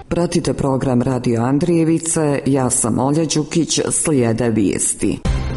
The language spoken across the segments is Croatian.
Pratite program Radio Andrijevice, ja sam Olja Đukić, slijede vijesti.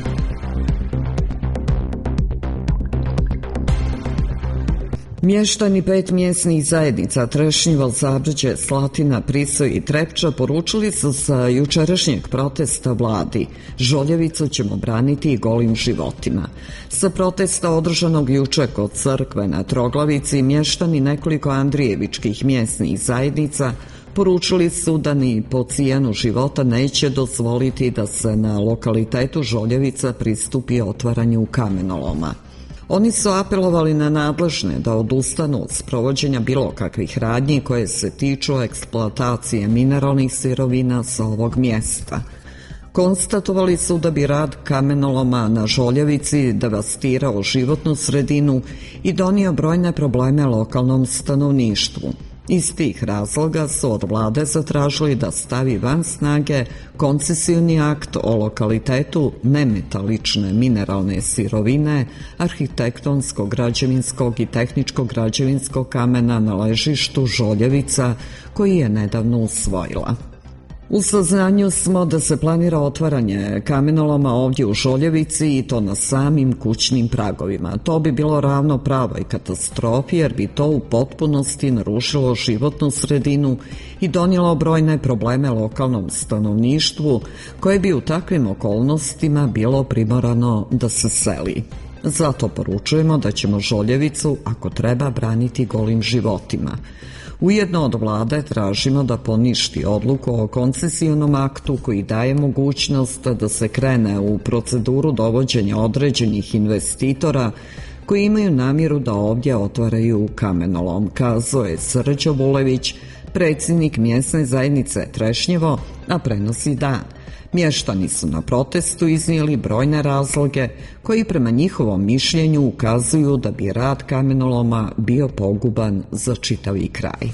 Mještani 5 mjesnih zajednica Trešnjevo, Zabrđe, Slatina, Prisoj i Trepča poručili su sa jučerašnjeg protesta vladi: Žoljevicu ćemo braniti i golim životima. Sa protesta održanog juče kod crkve na Troglavici, mještani nekoliko andrijevičkih mjesnih zajednica poručili su da ni po cijenu života neće dozvoliti da se na lokalitetu Žoljevica pristupi otvaranju kamenoloma. Oni su apelovali na nadležne da odustanu od sprovođenja bilo kakvih radnji koje se tiču eksploatacije mineralnih sirovina sa ovog mjesta. Konstatovali su da bi rad kamenoloma na Žoljevici devastirao životnu sredinu i donio brojne probleme lokalnom stanovništvu. Iz tih razloga su od vlade zatražili da stavi van snage koncesioni akt o lokalitetu nemetalične mineralne sirovine, arhitektonskog, građevinskog i tehničkog građevinskog kamena na ležištu Žoljevica, koji je nedavno usvojila. U saznanju smo da se planira otvaranje kamenoloma ovdje u Žoljevici i to na samim kućnim pragovima. To bi bilo ravno pravoj katastrofi jer bi to u potpunosti narušilo životnu sredinu i donijelo brojne probleme lokalnom stanovništvu koje bi u takvim okolnostima bilo primorano da se seli. Zato poručujemo da ćemo Žoljevicu, ako treba, braniti golim životima. Ujedno od vlade tražimo da poništi odluku o koncesionom aktu koji daje mogućnost da se krene u proceduru dovođenja određenih investitora koji imaju namjeru da ovdje otvaraju kamenolom, kazao je Srđo Vulević, predsjednik mjesne zajednice Trešnjevo, a prenosi Dan. Mještani su na protestu iznijeli brojne razloge koji prema njihovom mišljenju ukazuju da bi rad kamenoloma bio poguban za čitavi kraj.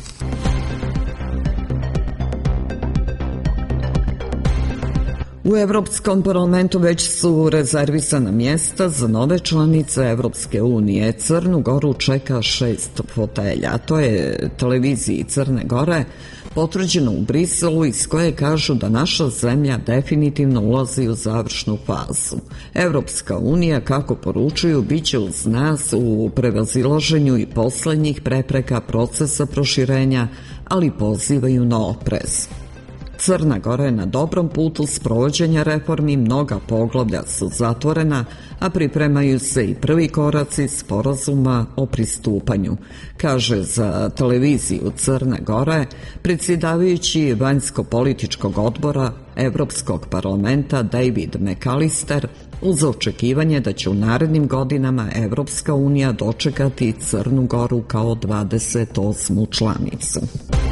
U Europskom parlamentu već su rezervisana mjesta za nove članice Europske unije. Crnu Goru čeka 6 fotelja. To je televiziji Crne Gore potvrđeno u Briselu, iz koje kažu da naša zemlja definitivno ulazi u završnu fazu. Europska unija, kako poručuju, bit će uz nas u prevazilaženju i posljednjih prepreka procesa proširenja, ali pozivaju na oprez. Crna Gora je na dobrom putu sprovođenja reformi, mnoga poglavlja su zatvorena, a pripremaju se i prvi koraci sporazuma o pristupanju, kaže za televiziju Crne Gore predsjedavajući vanjsko-političkog odbora Europskog parlamenta David McAllister, uz očekivanje da će u narednim godinama Europska unija dočekati Crnu Goru kao 28. članicu.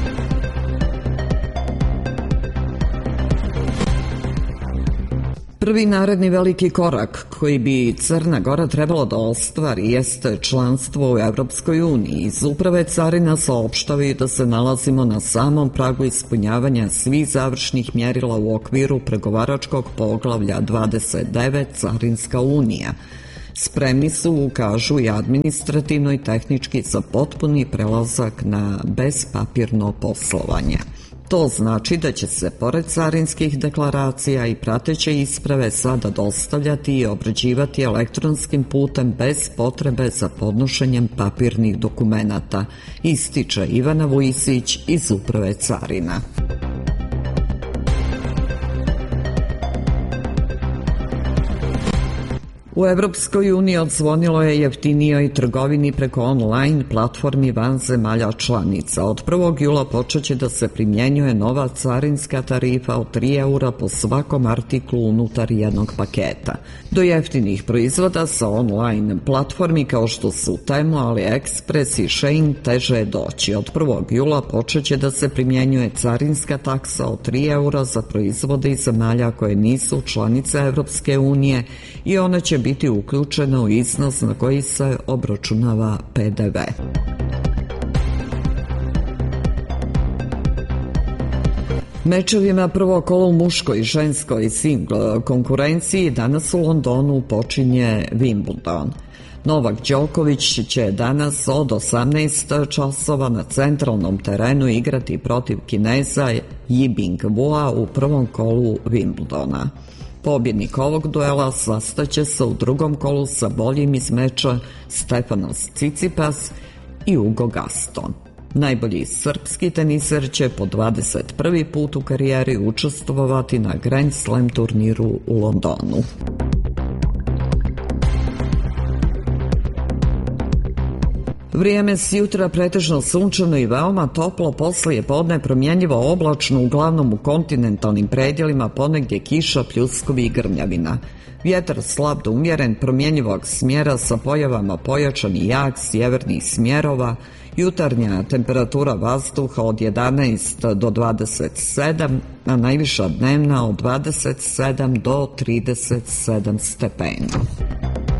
Prvi naredni veliki korak koji bi Crna Gora trebalo da ostvari jeste članstvo u Europskoj uniji. Iz Uprave carina saopštavaju da se nalazimo na samom pragu ispunjavanja svih završnih mjerila u okviru pregovaračkog poglavlja 29 Carinska unija. Spremni su, kažu, i administrativno i tehnički za potpuni prelazak na bezpapirno poslovanje. To znači da će se pored carinskih deklaracija i prateće isprave sada dostavljati i obrađivati elektronskim putem bez potrebe za podnošenjem papirnih dokumenata, ističe Ivana Vujisić iz Uprave carina. U Europskoj uniji odzvonilo je jeftinijoj trgovini preko online platformi van zemalja članica. Od 1. jula počet će da se primjenjuje nova carinska tarifa od 3 eura po svakom artiklu unutar jednog paketa. Do jeftinih proizvoda sa online platformi kao što su Temu, AliExpress i Shein teže je doći. Od 1. jula počet će da se primjenjuje carinska taksa od 3 eura za proizvode iz zemalja koje nisu članice Europske unije i ona će biti uključena u iznos na koji se obračunava PDV. Mečevima prvo kolo u muškoj i ženskoj singl konkurenciji danas u Londonu počinje Wimbledon. Novak Đoković će danas od 18 časova na centralnom terenu igrati protiv Kineza Yibing Wua u prvom kolu Wimbledona. Pobjednik ovog duela sastaće se u drugom kolu sa boljim iz meča Stefanos Tsitsipas i Ugo Gaston. Najbolji srpski teniser će po 21. put u karijeri učestvovati na Grand Slam turniru u Londonu. Vrijeme s jutra pretežno sunčano i veoma toplo, poslije podne promjenjivo oblačno, uglavnom u kontinentalnim predjelima, ponegdje kiša, pljuskovi i grmljavina. Vjetar slab do umjeren, promjenjivog smjera sa pojavama pojačan i jak sjevernih smjerova, jutarnja temperatura vazduha od 11 do 27, a najviša dnevna od 27 do 37 stepeni.